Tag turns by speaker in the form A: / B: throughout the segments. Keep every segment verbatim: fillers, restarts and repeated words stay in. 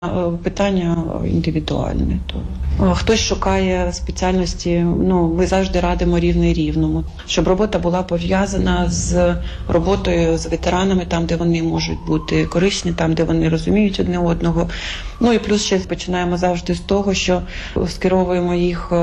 A: Питання індивідуальне. То хтось шукає спеціальності, ну, ми завжди радимо рівне рівному, щоб робота була пов'язана з роботою з ветеранами, там, де вони можуть бути корисні, там, де вони розуміють одне одного. Ну і плюс ще починаємо завжди з того, що скеровуємо їх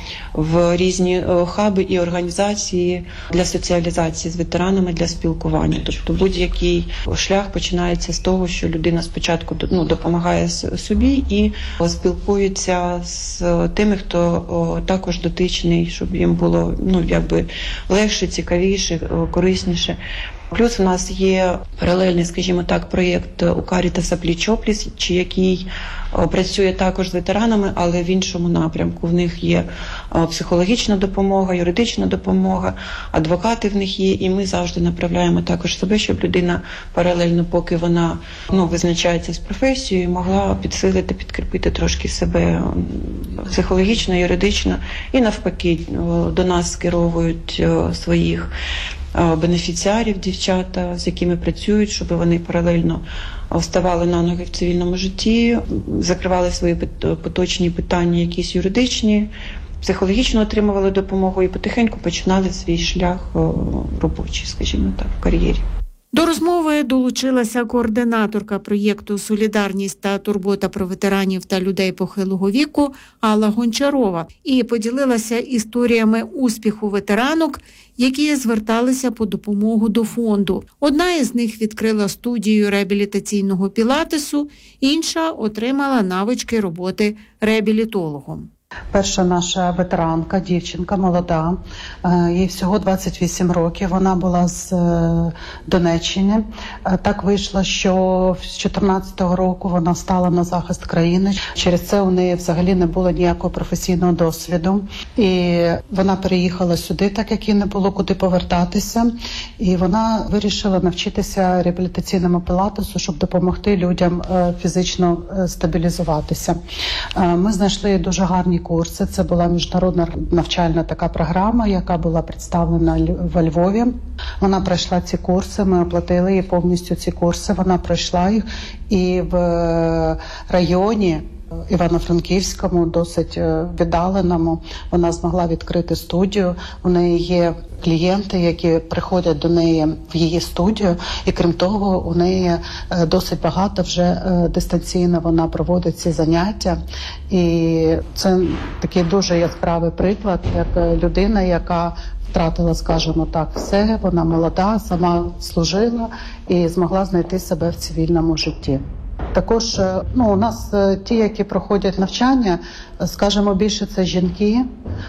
A: в різні хаби і організації для соціалізації з ветеранами, для спілкування. Тобто будь-який шлях починається з того, що людина спочатку, ну, допомагає собі і спілкується з тими, хто також дотичний, щоб їм було, ну, якби легше, цікавіше, корисніше. Плюс у нас є паралельний, скажімо так, проєкт у Карітаса «Пліч-о-пліч», який працює також з ветеранами, але в іншому напрямку. В них є психологічна допомога, юридична допомога, адвокати в них є, і ми завжди направляємо також себе, щоб людина паралельно, поки вона, ну, визначається з професією, могла підсилити, підкріпити трошки себе психологічно, юридично, і навпаки до нас скеровують своїх бенефіціарів, дівчата, з якими працюють, щоб вони паралельно вставали на ноги в цивільному житті, закривали свої поточні питання, якісь юридичні, психологічно отримували допомогу і потихеньку починали свій шлях робочий, скажімо так, в кар'єрі.
B: До розмови долучилася координаторка проєкту «Солідарність та турбота про ветеранів та людей похилого віку» Алла Гончарова і поділилася історіями успіху ветеранок, які зверталися по допомогу до фонду. Одна із них відкрила студію реабілітаційного пілатесу, інша отримала навички роботи реабілітологом.
C: Перша наша ветеранка, дівчинка молода, їй всього двадцять вісім років, вона була з Донеччини. Так вийшло, що з дві тисячі чотирнадцятого року вона стала на захист країни. Через це у неї взагалі не було ніякого професійного досвіду. І вона переїхала сюди, так як їй не було куди повертатися. І вона вирішила навчитися реабілітаційному пілатесу, щоб допомогти людям фізично стабілізуватися. Ми знайшли дуже гарні курси. Це була міжнародна навчальна така програма, яка була представлена во Львові. Вона пройшла ці курси, ми оплатили їй повністю ці курси, вона пройшла їх. І в районі Івано-Франківському, досить віддаленому, вона змогла відкрити студію. У неї є клієнти, які приходять до неї в її студію, і крім того, у неї досить багато вже дистанційно вона проводить ці заняття. І це такий дуже яскравий приклад, як людина, яка втратила, скажімо так, все, вона молода, сама служила і змогла знайти себе в цивільному житті. Також, ну, у нас ті, які проходять навчання, скажімо, більше це жінки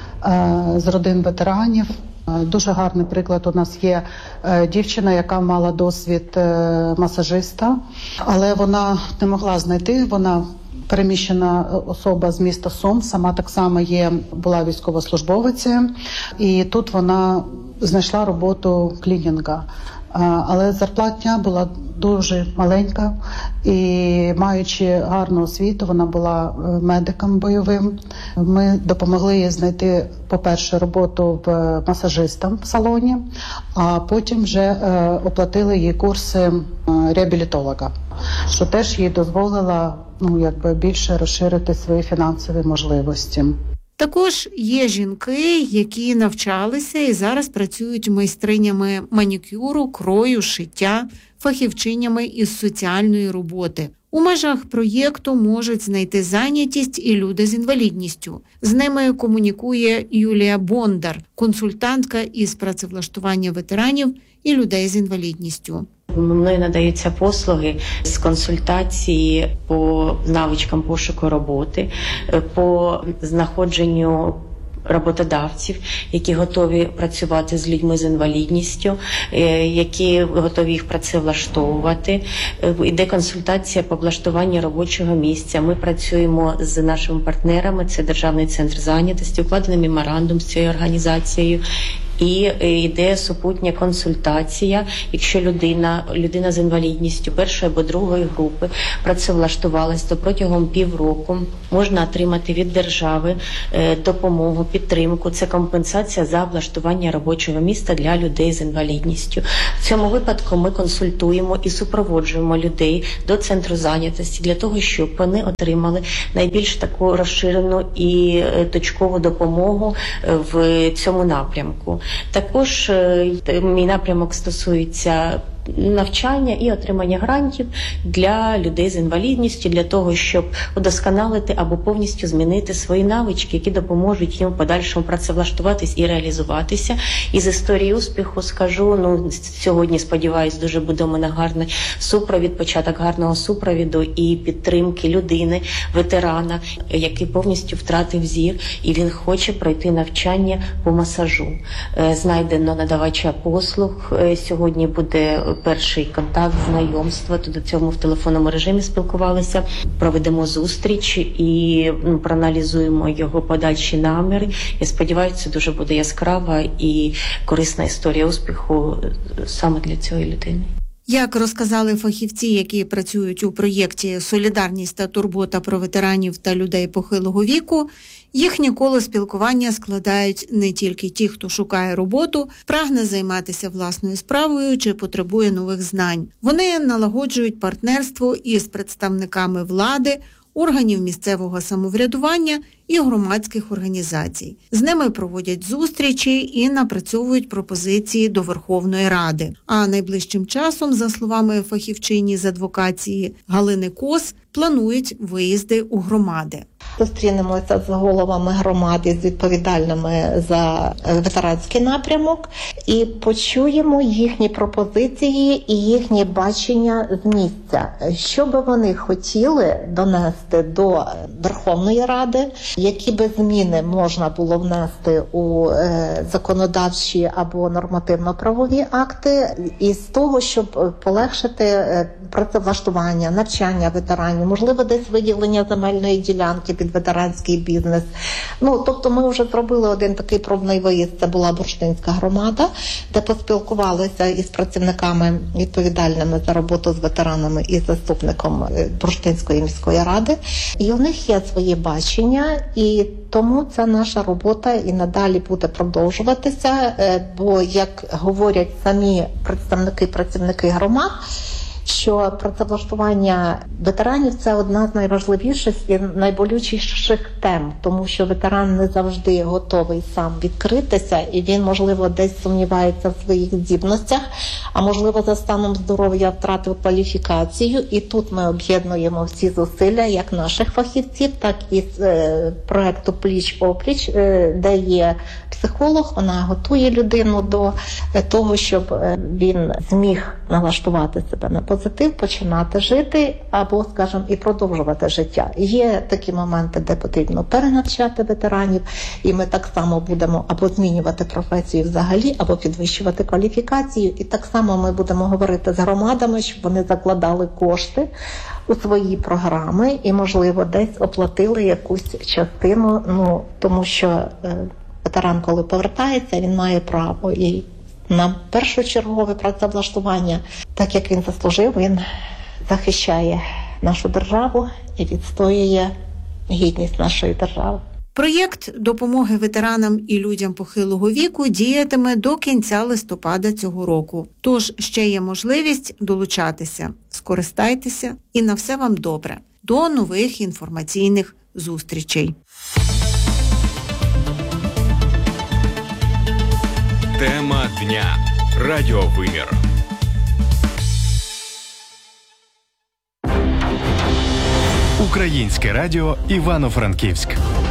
C: з родин ветеранів. Дуже гарний приклад у нас є дівчина, яка мала досвід масажиста, але вона не могла знайти, вона переміщена особа з міста Сум, сама так само є, була військовослужбовицею, і тут вона знайшла роботу клінінга. Але зарплатня була дуже маленька, і маючи гарну освіту, вона була медиком бойовим. Ми допомогли їй знайти, по-перше, роботу в масажистом в салоні, а потім вже оплатили їй курси реабілітолога, що теж їй дозволило, ну, якби більше розширити свої фінансові можливості.
B: Також є жінки, які навчалися і зараз працюють майстринями манікюру, крою, шиття, фахівчинями із соціальної роботи. У межах проєкту можуть знайти зайнятість і люди з інвалідністю. З ними комунікує Юлія Бондар, консультантка із працевлаштування ветеранів і людей з інвалідністю.
D: Мною надаються послуги з консультації по навичкам пошуку роботи, по знаходженню роботодавців, які готові працювати з людьми з інвалідністю, які готові їх працевлаштовувати. Іде консультація по облаштуванню робочого місця. Ми працюємо з нашими партнерами, це Державний центр зайнятості, укладений меморандум з цією організацією. і йде супутня консультація. Якщо людина, людина з інвалідністю першої або другої групи працевлаштувалась, то протягом півроку можна отримати від держави допомогу, підтримку. Це компенсація за влаштування робочого місця для людей з інвалідністю. В цьому випадку ми консультуємо і супроводжуємо людей до центру зайнятості для того, щоб вони отримали найбільш таку розширену і точкову допомогу в цьому напрямку. Також мій напрямок стосується навчання і отримання грантів для людей з інвалідністю, для того, щоб удосконалити або повністю змінити свої навички, які допоможуть їм в подальшому працевлаштуватись і реалізуватися. Із історії успіху скажу, ну, сьогодні, сподіваюсь, дуже буде у мене гарний супровід, початок гарного супровіду і підтримки людини, ветерана, який повністю втратив зір, і він хоче пройти навчання по масажу. Знайдено надавача послуг. Сьогодні буде перший контакт, знайомство, то до цього в телефонному режимі спілкувалися. Проведемо зустріч і ну, проаналізуємо його подальші наміри. Я сподіваюся, це дуже буде яскрава і корисна історія успіху саме для цієї людини.
B: Як розказали фахівці, які працюють у проєкті «Солідарність та турбота про ветеранів та людей похилого віку», їхнє коло спілкування складають не тільки ті, хто шукає роботу, прагне займатися власною справою чи потребує нових знань. Вони налагоджують партнерство із представниками влади, органів місцевого самоврядування і громадських організацій. З ними проводять зустрічі і напрацьовують пропозиції до Верховної Ради. А найближчим часом, за словами фахівчині з адвокації Галини Кос, планують виїзди у громади.
E: Зустрінемося з головами громади, з відповідальними за ветеранський напрямок і почуємо їхні пропозиції і їхні бачення з місця. Що би вони хотіли донести до Верховної Ради, які би зміни можна було внести у законодавчі або нормативно-правові акти, із того, щоб полегшити працевлаштування, навчання ветеранів, можливо, десь виділення земельної ділянки під ветеранський бізнес. Ну, тобто ми вже зробили один такий пробний виїзд, це була Бурштинська громада, де поспілкувалися із працівниками відповідальними за роботу з ветеранами і заступником Бурштинської міської ради. І у них є свої бачення, і тому ця наша робота і надалі буде продовжуватися, бо, як говорять самі представники, працівники громад, що працевлаштування ветеранів – це одна з найважливіших і найболючіших тем, тому що ветеран не завжди готовий сам відкритися, і він, можливо, десь сумнівається в своїх здібностях, а можливо, за станом здоров'я втратив кваліфікацію. І тут ми об'єднуємо всі зусилля, як наших фахівців, так і з е, проекту «Пліч-опліч», е, де є психолог, вона готує людину до того, щоб він зміг налаштувати себе на позитив, починати жити або, скажімо, і продовжувати життя. Є такі моменти, де потрібно перенавчати ветеранів, і ми так само будемо або змінювати професію взагалі, або підвищувати кваліфікацію. І так само ми будемо говорити з громадами, щоб вони закладали кошти у свої програми і, можливо, десь оплатили якусь частину, ну, тому що е, ветеран, коли повертається, він має право і на першочергове працевлаштування, так як він заслужив, він захищає нашу державу і відстоює гідність нашої держави.
B: Проєкт допомоги ветеранам і людям похилого віку діятиме до кінця листопада цього року. Тож ще є можливість долучатися. Скористайтеся і на все вам добре. До нових інформаційних зустрічей.
F: Тема дня. Радіовимір. Українське радіо Івано-Франківськ.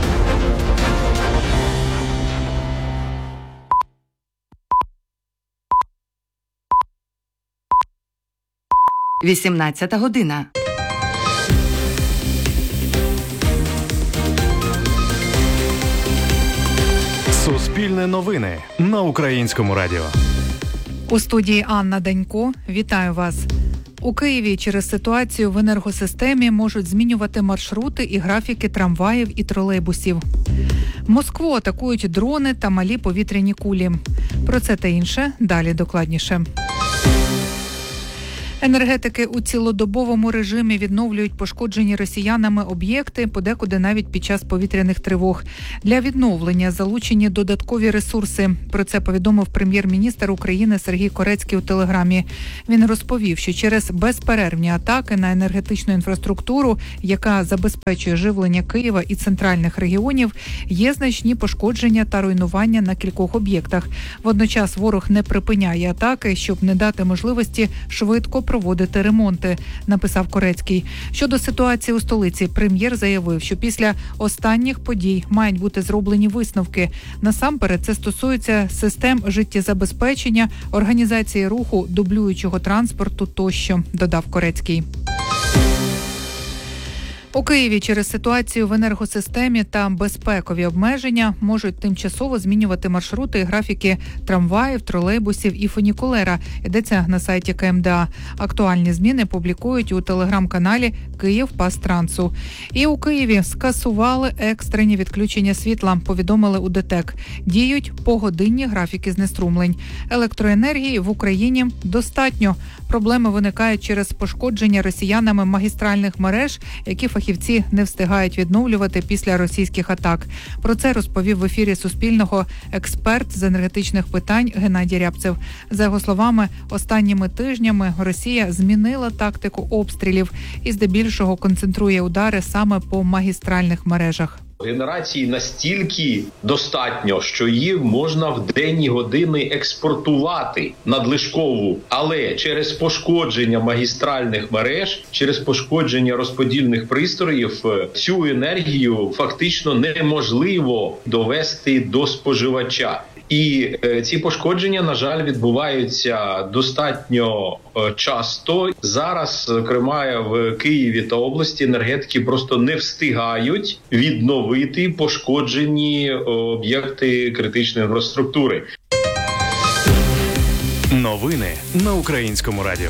G: вісімнадцята година.
F: Суспільне новини на Українському радіо.
H: У студії Анна Данько. Вітаю вас. У Києві через ситуацію в енергосистемі можуть змінювати маршрути і графіки трамваїв і тролейбусів. Москву атакують дрони та малі повітряні кулі. Про це та інше далі докладніше. Енергетики у цілодобовому режимі відновлюють пошкоджені росіянами об'єкти, подекуди навіть під час повітряних тривог. Для відновлення залучені додаткові ресурси. Про це повідомив прем'єр-міністр України Сергій Корецький у телеграмі. Він розповів, що через безперервні атаки на енергетичну інфраструктуру, яка забезпечує живлення Києва і центральних регіонів, є значні пошкодження та руйнування на кількох об'єктах. Водночас ворог не припиняє атаки, щоб не дати можливості швидко проводити ремонти, написав Корецький. Щодо ситуації у столиці, прем'єр заявив, що після останніх подій мають бути зроблені висновки. Насамперед, це стосується систем життєзабезпечення, організації руху, дублюючого транспорту тощо, додав Корецький. У Києві через ситуацію в енергосистемі та безпекові обмеження можуть тимчасово змінювати маршрути і графіки трамваїв, тролейбусів і фунікулера. Йдеться на сайті Ка Ем Де А. Актуальні зміни публікують у телеграм-каналі «Київпастрансу». І у Києві скасували екстрені відключення світла, повідомили у Де Те Ек. Діють погодинні графіки знеструмлень. Електроенергії в Україні достатньо. Проблеми виникають через пошкодження росіянами магістральних мереж, які фахівці не встигають відновлювати після російських атак. Про це розповів в ефірі Суспільного експерт з енергетичних питань Геннадій Рябцев. За його словами, останніми тижнями Росія змінила тактику обстрілів і здебільшого концентрує удари саме по магістральних мережах.
G: Генерації настільки достатньо, що її можна в денні години експортувати надлишкову, але через пошкодження магістральних мереж, через пошкодження розподільних пристроїв цю енергію фактично неможливо довести до споживача. І е, ці пошкодження, на жаль, відбуваються достатньо е, часто. Зараз, зокрема, в Києві та області енергетики просто не встигають відновити пошкоджені е, об'єкти критичної інфраструктури.
F: Новини на Українському радіо.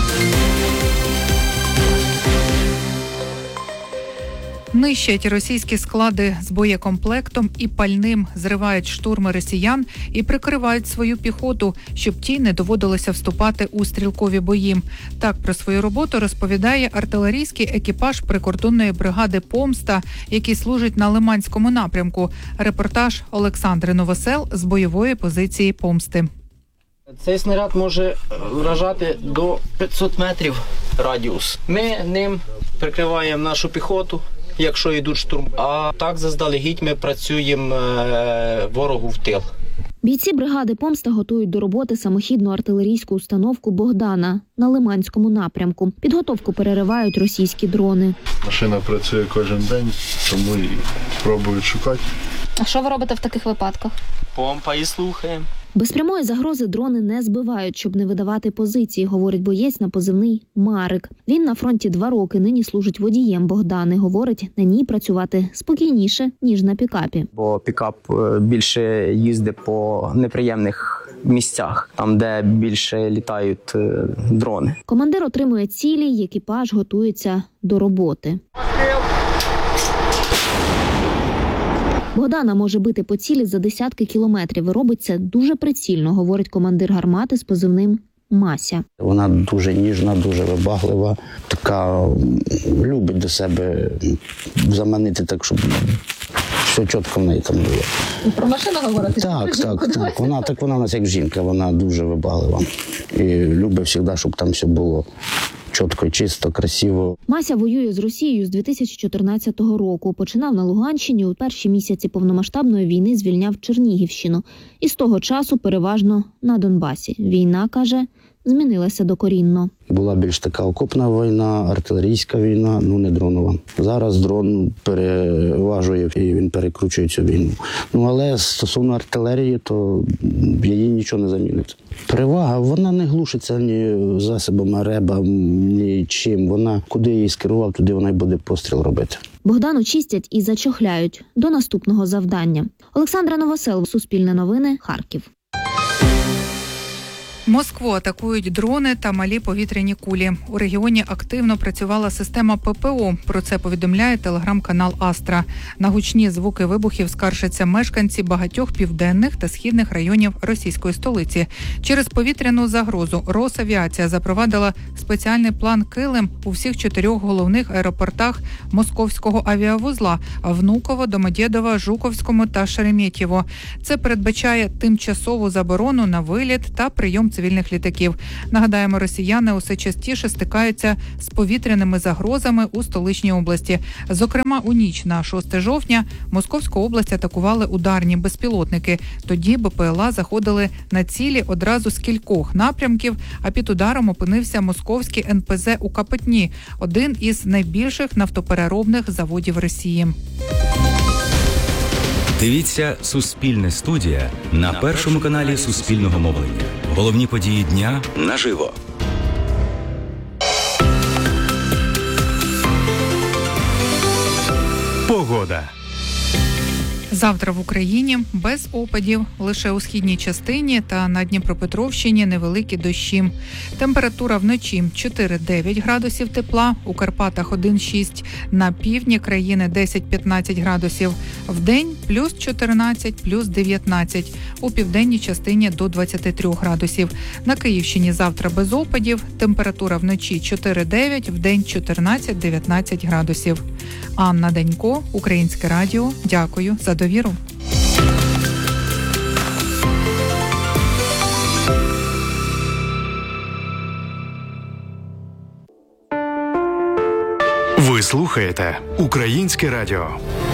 H: Нищать російські склади з боєкомплектом і пальним, зривають штурми росіян і прикривають свою піхоту, щоб тій не доводилося вступати у стрілкові бої. Так про свою роботу розповідає артилерійський екіпаж прикордонної бригади «Помста», який служить на Лиманському напрямку. Репортаж Олександри Новосел з бойової позиції «Помсти».
I: Цей снаряд може вражати до п'ятсот метрів радіус. Ми ним прикриваємо нашу піхоту, якщо йдуть штурми. А так заздалегідь ми працюємо ворогу в тил.
J: Бійці бригади «Помста» готують до роботи самохідну артилерійську установку «Богдана» на Лиманському напрямку. Підготовку переривають російські дрони.
K: Машина працює кожен день, тому і пробують шукати.
J: А що ви робите в таких випадках?
I: Помпа і слухаємо.
J: Без прямої загрози дрони не збивають, щоб не видавати позиції, говорить боєць на позивний «Марик». Він на фронті два роки, нині служить водієм «Богдани». Говорить, на ній працювати спокійніше, ніж на пікапі.
L: Бо пікап більше їздить по неприємних місцях, там, де більше літають дрони.
J: Командир отримує цілі, екіпаж готується до роботи. Богдана може бити по цілі за десятки кілометрів і робить це дуже прицільно, говорить командир гармати з позивним Мася.
M: Вона дуже ніжна, дуже вибаглива, така любить до себе заманити так, щоб все чітко в неї там було.
J: Про машину говорити?
M: Так, так, так. Вона, так вона у нас як жінка, вона дуже вибаглива. І любить завжди, щоб там все було чітко, чисто, красиво.
J: Мася воює з Росією з дві тисячі чотирнадцятого року. Починав на Луганщині, у перші місяці повномасштабної війни звільняв Чернігівщину. І з того часу переважно на Донбасі. Війна, каже, змінилася докорінно.
M: Була більш така окопна війна, артилерійська війна, ну не дронова. Зараз дрон переважує і він перекручує цю війну. Ну але стосовно артилерії, то її нічого не замінить. Перевага, вона не глушиться ні засобами реба, ні чим. Вона куди її скерував, туди вона й буде постріл робити.
J: Богдану чистять і зачохляють до наступного завдання. Олександра Новосел, Суспільне новини, Харків.
H: Москву атакують дрони та малі повітряні кулі. У регіоні активно працювала система ППО. Про це повідомляє телеграм-канал Астра. На гучні звуки вибухів скаржаться мешканці багатьох південних та східних районів російської столиці. Через повітряну загрозу Росавіація запровадила спеціальний план «Килим» у всіх чотирьох головних аеропортах московського авіавузла – Внуково, Домодєдово, Жуковському та Шереметьєво. Це передбачає тимчасову заборону на виліт та прийом цивільних літаків. Нагадаємо, росіяни усе частіше стикаються з повітряними загрозами у столичній області. Зокрема, у ніч на шосте жовтня Московську область атакували ударні безпілотники. Тоді БПЛА заходили на цілі одразу з кількох напрямків, а під ударом опинився московський ен пе зе у Капотні, один із найбільших нафтопереробних заводів Росії.
N: Дивіться «Суспільне студія» на першому каналі Суспільного мовлення. Головні події дня наживо.
F: Погода.
H: Завтра в Україні без опадів, лише у східній частині та на Дніпропетровщині невеликі дощі. Температура вночі чотири-дев'ять градусів тепла, у Карпатах один-шість, на півдні країни десять-п'ятнадцять градусів. Вдень плюс чотирнадцять, плюс дев'ятнадцять, у південній частині до двадцяти трьох градусів. На Київщині завтра без опадів, температура вночі чотири-дев'ять, вдень чотирнадцять-дев'ятнадцять градусів. Анна Данько, Українське радіо. Дякую за довіру.
F: Ви слухаєте Українське радіо.